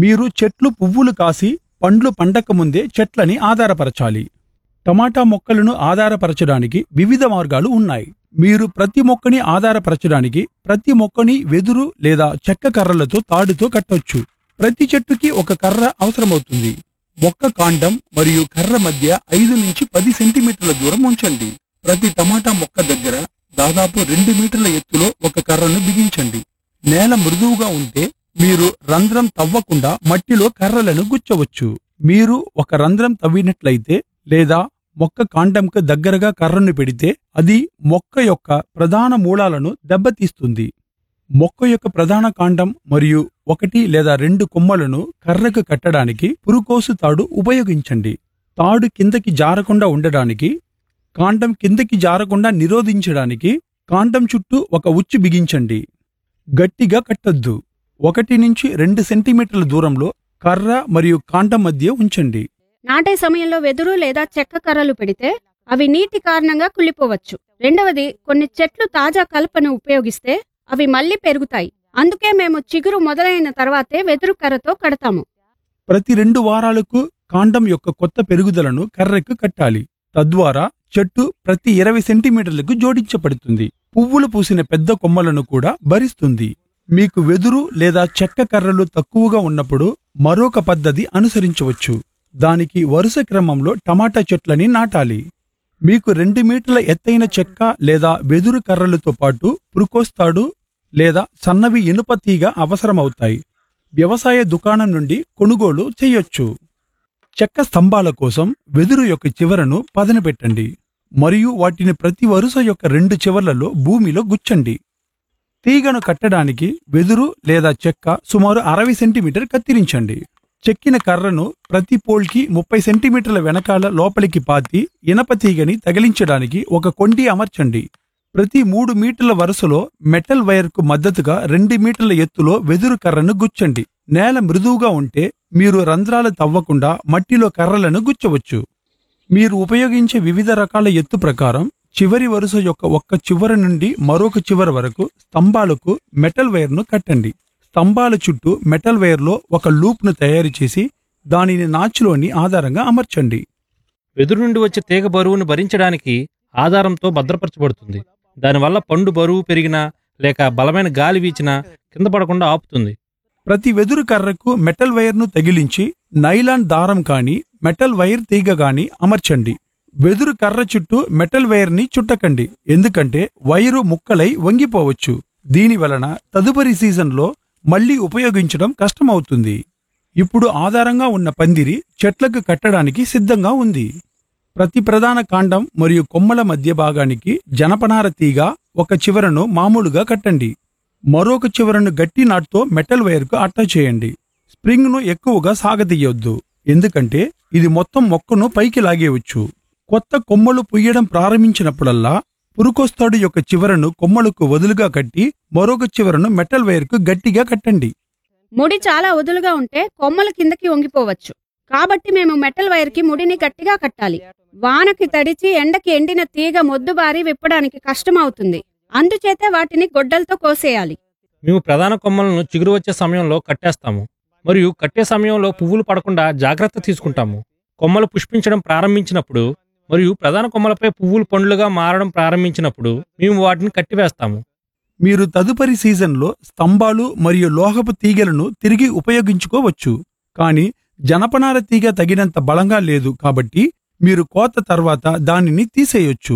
మీరు చెట్లు పువ్వులు కాసి పండ్లు పండకముందే చెట్లని ఆధారపరచాలి. టమాటా మొక్కలను ఆధారపరచడానికి వివిధ మార్గాలు ఉన్నాయి. మీరు ప్రతి మొక్కని ఆధారపరచడానికి ప్రతి మొక్కని వెదురు లేదా చెక్క కర్రలతో తాడుతో కట్టొచ్చు. ప్రతి చెట్టుకి ఒక కర్ర అవసరమవుతుంది. మొక్క కాండం మరియు కర్ర మధ్య 5 నుంచి 10 సెంటీమీటర్ల దూరం ఉంచండి. ప్రతి టమాటా మొక్క దగ్గర దాదాపు 2 మీటర్ల ఎత్తులో ఒక కర్రను బిగించండి. నేల మృదువుగా ఉంటే మీరు రంధ్రం తవ్వకుండా మట్టిలో కర్రలను గుచ్చవచ్చు. మీరు ఒక రంధ్రం తవ్వినట్లయితే లేదా మొక్క కాండంకు దగ్గరగా కర్రను పెడితే అది మొక్క యొక్క ప్రధాన మూలాలను దెబ్బతీస్తుంది. మొక్క యొక్క ప్రధాన కాండం మరియు 1 లేదా 2 కొమ్మలను కర్రకు కట్టడానికి పురుకోసు తాడు ఉపయోగించండి. తాడు కిందకి జారకుండా ఉండడానికి, కాండం కిందకి జారకుండా నిరోధించడానికి కాండం చుట్టూ ఒక ఉచ్చు బిగించండి. గట్టిగా కట్టొద్దు. 1 నుంచి 2 సెంటీమీటర్ల దూరంలో కర్ర మరియు కాండం మధ్య ఉంచండి. నాటే సమయంలో వెదురు లేదా చెక్క కర్రలు పెడితే అవి నీటి కారణంగా కుళ్ళిపోవచ్చు. రెండవది, కొన్ని చెట్లు తాజా కలపను ఉపయోగిస్తే అవి మళ్లీ పెరుగుతాయి. అందుకే మేము చిగురు మొదలైన తర్వాతే వెదురు కర్రతో కడతాము. ప్రతి 2 వారాలకు కాండం యొక్క కొత్త పెరుగుదలను కర్రకు కట్టాలి. తద్వారా చెట్టు ప్రతి 20 సెంటీమీటర్లకు జోడించబడుతుంది. పువ్వులు పూసిన పెద్ద కొమ్మలను కూడా భరిస్తుంది. మీకు వెదురు లేదా చెక్క కర్రలు తక్కువగా ఉన్నప్పుడు మరొక పద్ధతి అనుసరించవచ్చు. దానికి వరుస క్రమంలో టమాటా చెట్లని నాటాలి. మీకు 2 మీటర్ల ఎత్తైన చెక్క లేదా వెదురు కర్రలతో పాటు పురుకోస్తాడు లేదా సన్నవి ఇనుప తీగ అవసరమవుతాయి. వ్యవసాయ దుకాణం నుండి కొనుగోలు చేయొచ్చు. చెక్క స్తంభాల కోసం వెదురు యొక్క చివరను పదనపెట్టండి మరియు వాటిని ప్రతి వరుస యొక్క 2 చివర్లలో భూమిలో గుచ్చండి. తీగను కట్టడానికి వెదురు లేదా చెక్క సుమారు 60 సెంటీమీటర్ కత్తిరించండి. చెక్కిన కర్రను ప్రతి పోల్కి 30 సెంటీమీటర్ల వెనకాల లోపలికి పాతి ఇనప తీగని తగిలించడానికి ఒక కొండి అమర్చండి. ప్రతి 3 మీటర్ల వరుసలో మెటల్ వైర్కు మద్దతుగా 2 మీటర్ల ఎత్తులో వెదురు కర్రను గుచ్చండి. నేల మృదువుగా ఉంటే మీరు రంధ్రాలు తవ్వకుండా మట్టిలో కర్రలను గుచ్చవచ్చు. మీరు ఉపయోగించే వివిధ రకాల ఎత్తు ప్రకారం చివరి వరుస యొక్క ఒక్క చివర నుండి మరొక చివర వరకు స్తంభాలకు మెటల్ వైర్ను కట్టండి. స్తంభాల చుట్టూ మెటల్ వైర్లో ఒక లూప్ను తయారు చేసి దానిని నాచులోని ఆధారంగా అమర్చండి. వెదురు నుండి వచ్చే తీగ బరువును భరించడానికి ఆధారంతో భద్రపరచబడుతుంది. దానివల్ల పండు బరువు పెరిగినా లేక బలమైన గాలి వీచినా కింద పడకుండా ఆపుతుంది. ప్రతి వెదురు కర్రకు మెటల్ వైర్ను తగిలించి నైలాన్ దారం కాని మెటల్ వైర్ తీగ గాని అమర్చండి. వెదురు కర్ర చుట్టూ మెటల్ వైర్ని చుట్టకండి, ఎందుకంటే వైరు ముక్కలై వంగిపోవచ్చు. దీని వలన తదుపరి సీజన్లో మళ్లీ ఉపయోగించడం కష్టమవుతుంది. ఇప్పుడు ఆధారంగా ఉన్న పందిరి చెట్లకు కట్టడానికి సిద్ధంగా ఉంది. ప్రతి ప్రధాన కాండం మరియు కొమ్మల మధ్య భాగానికి జనపనార తీగ ఒక చివరను మామూలుగా కట్టండి. మరొక చివరను గట్టి నాట్తో మెటల్ వైర్కు అటాచ్ చేయండి. స్ప్రింగ్ను ఎక్కువగా సాగతీయొద్దు, ఎందుకంటే ఇది మొత్తం మొక్కను పైకి లాగేయవచ్చు. కొత్త కొమ్మలు పుయ్యడం ప్రారంభించినప్పుడల్లా పురుకోస్తాడు యొక్క చివరను కొమ్మలకు వదులుగా కట్టి మరొక చివరను మెటల్ వైర్కు గట్టిగా కట్టండి. ముడి చాలా వదులుగా ఉంటే కొమ్మలు కిందకి వంగిపోవచ్చు. కాబట్టి మేము మెటల్ వైర్కి ముడిని గట్టిగా కట్టాలి. వానకి తడిచి ఎండకి ఎండిన తీగ మొద్దుబారి విప్పడానికి కష్టమవుతుంది. అందుచేతే వాటిని గొడ్డలతో కోసేయాలి. మేము ప్రధాన కొమ్మలను చిగురు వచ్చే సమయంలో కట్టేస్తాము మరియు కట్టే సమయంలో పువ్వులు పడకుండా జాగ్రత్త తీసుకుంటాము. కొమ్మలు పుష్పించడం ప్రారంభించినప్పుడు మరియు ప్రధాన కొమ్మలపై పువ్వులు పండ్లుగా మారడం ప్రారంభించినప్పుడు మేము వాటిని కట్టివేస్తాము. మీరు తదుపరి సీజన్లో స్తంభాలు మరియు లోహపు తీగలను తిరిగి ఉపయోగించుకోవచ్చు. కానీ జనపనార తీగ తగినంత బలంగా లేదు, కాబట్టి మీరు కోత తర్వాత దానిని తీసేయొచ్చు.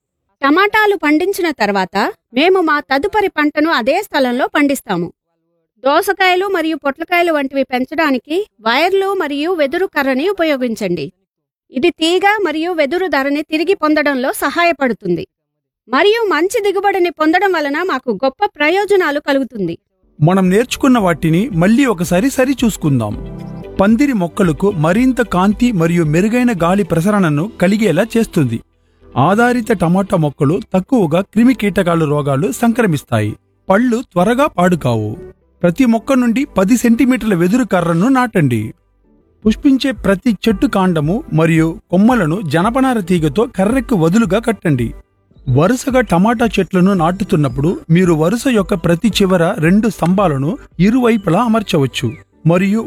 టమాటాలు పండించిన తర్వాత మేము మా తదుపరి పంటను అదే స్థలంలో పండిస్తాము. దోసకాయలు మరియు పొట్లకాయలు వంటివి పెంచడానికి వైర్లు మరియు వెదురు కర్రని ఉపయోగించండి. ఇది తీగ మరియు వెదురు ధరని తిరిగి పొందడంలో సహాయపడుతుంది మరియు మంచి దిగుబడిని పొందడం వలన మాకు గొప్ప ప్రయోజనాలు కలుగుతుంది. మనం నేర్చుకున్న వాటిని మళ్ళీ ఒకసారి సరిచూసుకుందాం. పందిరి మొక్కలకు మరింత కాంతి మరియు మెరుగైన గాలి ప్రసరణను కలిగేలా చేస్తుంది. ఆధారిత టమాటా మొక్కలు తక్కువగా క్రిమి కీటకాలు రోగాలు సంక్రమిస్తాయి. పళ్ళు త్వరగా పాడుకావు. ప్రతి మొక్క నుండి 10 సెంటీమీటర్ల వెదురు కర్రను నాటండి. పుష్పించే ప్రతి చెట్టు కాండము మరియు కొమ్మలను జనపనార తీగతో కర్రెకు వదులుగా కట్టండి. వరుసగా టమాటా చెట్లను నాటుతున్నప్పుడు మీరు వరుస యొక్క ప్రతి చివర 2 స్తంభాలను ఇరువైపులా అమర్చవచ్చు మరియు